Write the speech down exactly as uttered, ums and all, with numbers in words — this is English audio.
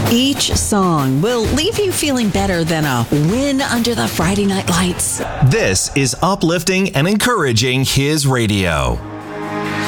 Each song will leave you feeling better than a win under the Friday night lights. This is uplifting and encouraging His Radio.